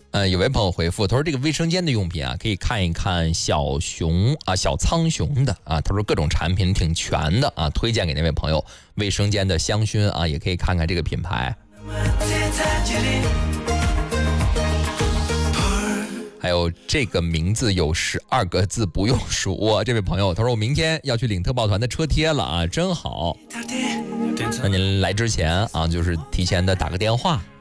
有位朋友回复，他说这个卫生间的用品啊，可以看一看小苍熊的啊，他说各种产品挺全的啊，推荐给那位朋友。卫生间的香薰啊，也可以看看这个品牌。还有这个名字有12个字不用数，这位朋友他说我明天要去领特报团的车贴了啊，真好。那您来之前啊，就是提前的打个电话